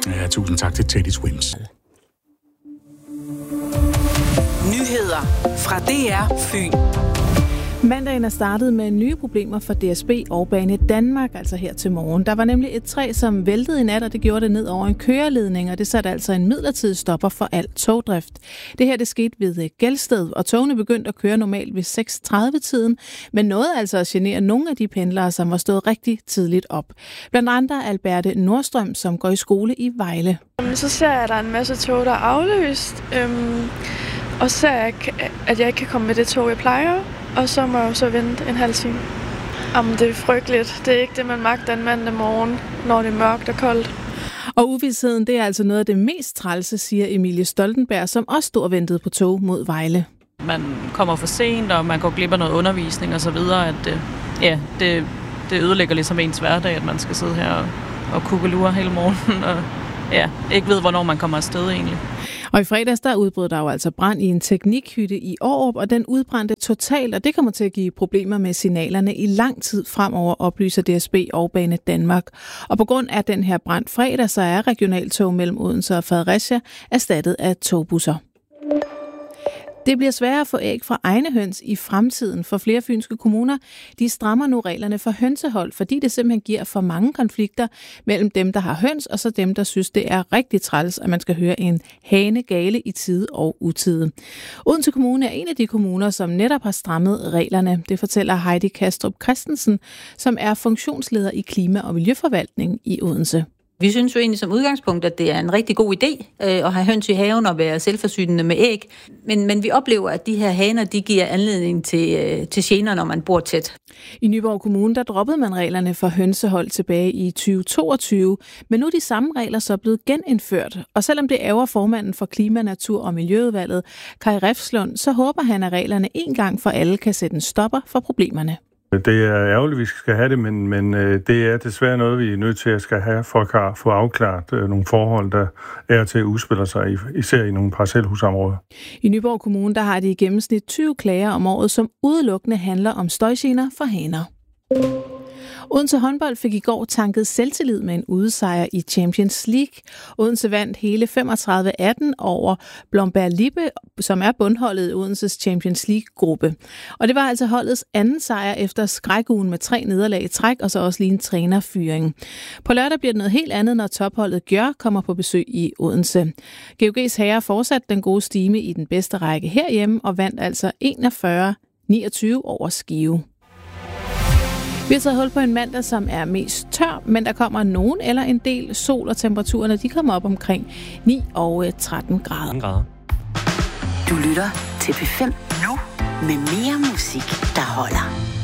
Tusind tak til Teddy Swims. Nyheder fra DR Fyn. Mandagen er startet med nye problemer for DSB og Bane Danmark, altså her til morgen. Der var nemlig et træ, som væltede i nat, og det gjorde det ned over en køreledning, og det satte altså en midlertidig stopper for al togdrift. Det her, det skete ved Gelsted, og togene begyndte at køre normalt ved 6:30-tiden, men nåede altså at genere nogle af de pendlere, som var stået rigtig tidligt op. Blandt andre Alberte Nordstrøm, som går i skole i Vejle. Så ser jeg, at der er en masse tog, der er aflyst, og så ser jeg, at jeg ikke kan komme med det tog, jeg plejer. Og så må jeg jo så vente en halv time. Jamen, det er frygteligt. Det er ikke det, man magter en mandag morgen, når det er mørkt og koldt. Og uvisheden, det er altså noget af det mest trælse, siger Emilie Stoltenberg, som også stod og ventede på tog mod Vejle. Man kommer for sent, og man går glip af noget undervisning og så videre. Det ødelægger ligesom ens hverdag, at man skal sidde her og kukkelure hele morgenen og ikke ved, hvornår man kommer afsted egentlig. Og i fredags, der udbrød der jo altså brand i en teknikhytte i Aarup, og den udbrændte totalt, og det kommer til at give problemer med signalerne i lang tid fremover, oplyser DSB og Bane Danmark. Og på grund af den her brand fredag, så er regionaltog mellem Odense og Fredericia erstattet af togbusser. Det bliver sværere at få æg fra egne høns i fremtiden for flere fynske kommuner. De strammer nu reglerne for hønsehold, fordi det simpelthen giver for mange konflikter mellem dem, der har høns, og så dem, der synes, det er rigtig træls, at man skal høre en hane gale i tide og utide. Odense Kommune er en af de kommuner, som netop har strammet reglerne. Det fortæller Heidi Kastrup Christensen, som er funktionsleder i Klima- og Miljøforvaltning i Odense. Vi synes jo egentlig som udgangspunkt, at det er en rigtig god idé at have høns i haven og være selvforsynende med æg. Men vi oplever, at de her haner, de giver anledning til gener, når man bor tæt. I Nyborg Kommune, der droppede man reglerne for hønsehold tilbage i 2022. Men nu er de samme regler så blevet genindført. Og selvom det ærger formanden for Klima-, Natur- og Miljøudvalget, Kai Refslund, så håber han, at reglerne en gang for alle kan sætte en stopper for problemerne. Det er ærgerligt, at vi skal have det, men det er desværre noget, vi er nødt til at skal have for at få afklaret nogle forhold, der er til at udspille sig, især i nogle parcelhusområder. I Nyborg Kommune, der har de i gennemsnit 20 klager om året, som udelukkende handler om støjgener for haner. Odense håndbold fik i går tanket selvtillid med en udesejr i Champions League. Odense vandt hele 35-18 over Blomberg Lippe, som er bundholdet i Odenses Champions League-gruppe. Og det var altså holdets anden sejr efter skrækugen med 3 nederlag i træk, og så også lige en trænerfyring. På lørdag bliver det noget helt andet, når topholdet Gjør kommer på besøg i Odense. GOG's herrer fortsatte den gode stime i den bedste række herhjemme, og vandt altså 41-29 over Skive. Vi har taget hul på en mandag, som er mest tør, men der kommer nogen eller en del sol, og temperaturerne de kommer op omkring 9 og 13 grader. Du lytter til P5 nu med mere musik, der holder.